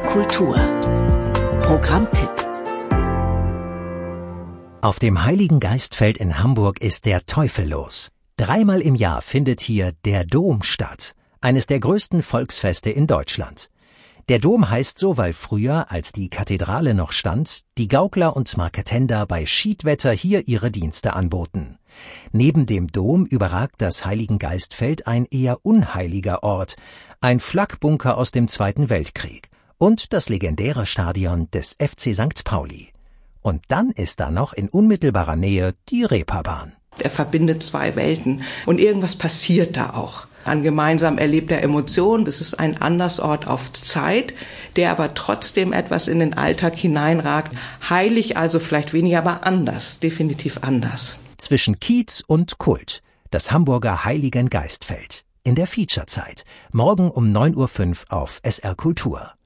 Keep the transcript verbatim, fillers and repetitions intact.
Kultur Programmtipp. Auf dem Heiligen Geistfeld in Hamburg ist der Teufel los. Dreimal im Jahr findet hier der Dom statt, eines der größten Volksfeste in Deutschland. Der Dom heißt so, weil früher, als die Kathedrale noch stand, die Gaukler und Marketender bei Schiedwetter hier ihre Dienste anboten. Neben dem Dom überragt das Heiligen Geistfeld ein eher unheiliger Ort, ein Flakbunker aus dem Zweiten Weltkrieg und das legendäre Stadion des F C Sankt Pauli. Und dann ist da noch in unmittelbarer Nähe die Reeperbahn. Er verbindet zwei Welten und irgendwas passiert da auch. An gemeinsam erlebter Emotion, das ist ein Andersort auf Zeit, der aber trotzdem etwas in den Alltag hineinragt. Heilig also vielleicht weniger, aber anders, definitiv anders. Zwischen Kiez und Kult, das Hamburger Heiligen Geistfeld. In der Featurezeit, morgen um neun Uhr fünf auf S R Kultur.